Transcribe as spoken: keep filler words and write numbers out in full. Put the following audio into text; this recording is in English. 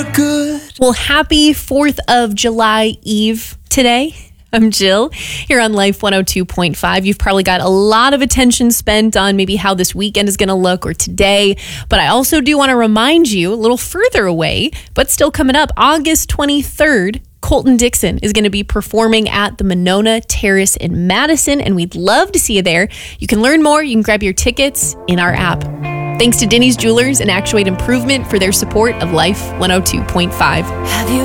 Good. Well, happy fourth of July Eve today. I'm Jill here on Life one oh two point five. You've probably got a lot of attention spent on maybe how this weekend is going to look or today. But I also do want to remind you a little further away, but still coming up, August twenty-third, Colton Dixon is going to be performing at the Monona Terrace in Madison, and we'd love to see you there. You can learn more. You can grab your tickets in our app. Thanks to Denny's Jewelers and Actuate Improvement for their support of Life one oh two point five. Have you